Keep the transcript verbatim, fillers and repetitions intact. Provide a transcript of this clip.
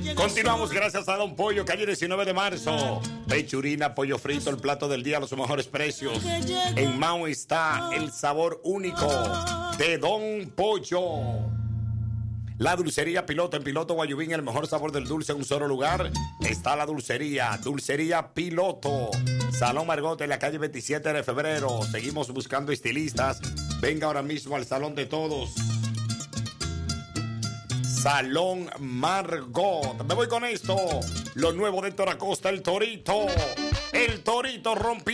Continuamos gracias a Don Pollo, calle diecinueve de marzo. Pechurina, pollo frito, el plato del día a los mejores precios. En Mao está el sabor único de Don Pollo. La dulcería Piloto, en Piloto Guayubín, el mejor sabor del dulce en un solo lugar. Está la dulcería, Dulcería Piloto. Salón Margot en la calle veintisiete de febrero. Seguimos buscando estilistas. Venga ahora mismo al Salón de Todos. Salón Margot. Me voy con esto. Lo nuevo de Héctor Acosta, el Torito. El Torito rompió.